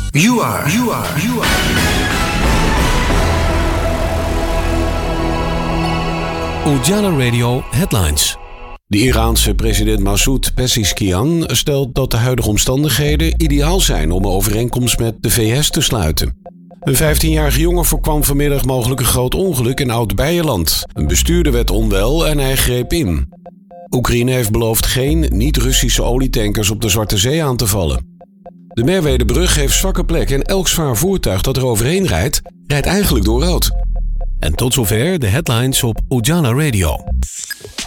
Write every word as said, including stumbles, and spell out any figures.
You are, you are, you are. Ujala Radio Headlines. De Iraanse president Massoud Pezeshkian stelt dat de huidige omstandigheden ideaal zijn om een overeenkomst met de V S te sluiten. Een vijftienjarige jongen voorkwam vanmiddag mogelijk een groot ongeluk in Oud-Beijerland. Een bestuurder werd onwel en hij greep in. Oekraïne heeft beloofd geen niet-Russische olietankers op de Zwarte Zee aan te vallen. De Merwedebrug heeft zwakke plekken en elk zwaar voertuig dat er overheen rijdt, rijdt eigenlijk door rood. En tot zover de headlines op Ujala Radio.